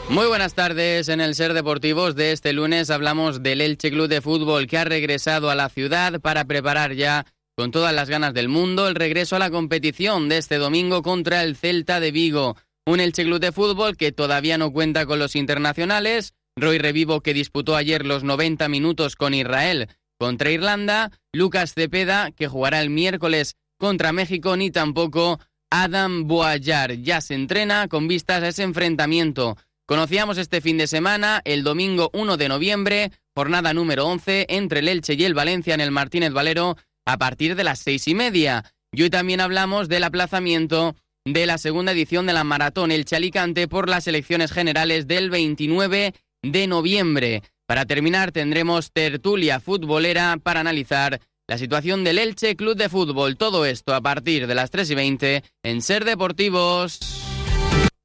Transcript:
Muy buenas tardes. En el Ser Deportivos de este lunes hablamos del Elche Club de Fútbol, que ha regresado a la ciudad para preparar ya con todas las ganas del mundo el regreso a la competición de este domingo contra el Celta de Vigo. Un Elche Club de Fútbol que todavía no cuenta con los internacionales. Roy Revivo, que disputó ayer los 90 minutos con Israel contra Irlanda. Lucas Cepeda, que jugará el miércoles contra México. Ni tampoco Adam Boallar. Ya se entrena con vistas a ese enfrentamiento. Conocíamos este fin de semana, el domingo 1 de noviembre, jornada número 11, entre el Elche y el Valencia en el Martínez Valero, a partir de las 6:30. Y hoy también hablamos del aplazamiento de la segunda edición de la Maratón Elche-Alicante por las elecciones generales del 29 de noviembre. Para terminar, tendremos tertulia futbolera para analizar la situación del Elche Club de Fútbol. Todo esto a partir de las 3:20 en Ser Deportivos.